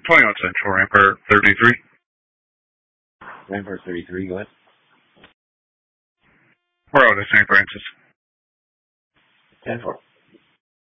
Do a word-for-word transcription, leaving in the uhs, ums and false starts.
twenty-one Central, Rampart thirty-three. Rampart thirty-three, go ahead. We're out of Saint Francis. ten four.